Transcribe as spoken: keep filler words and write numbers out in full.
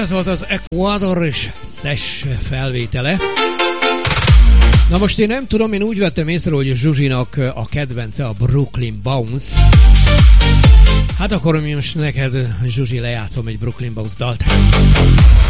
ez volt az Ecuador és Sesh felvétele. Na most én nem tudom, én úgy vettem észre, hogy Zsuzsinak a kedvence a Brooklyn Bounce. Hát akkor most neked, Zsuzsi, lejátszom egy Brooklyn Bounce dalt.